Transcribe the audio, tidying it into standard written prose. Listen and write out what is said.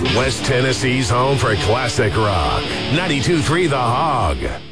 West Tennessee's home for classic rock. 92.3 The Hog.